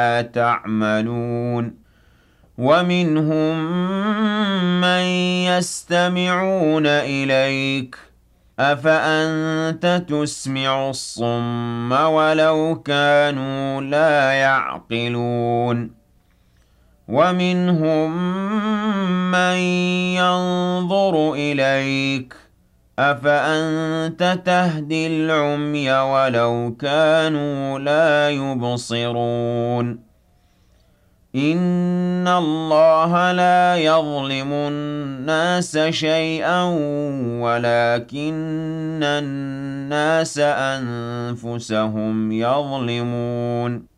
تعملون ومنهم من يستمعون إليك أفأنت تسمع الصم ولو كانوا لا يعقلون ومنهم من ينظر إليك أفأنت تهدي العمي ولو كانوا لا يبصرون إن الله لا يظلم الناس شيئا ولكن الناس أنفسهم يظلمون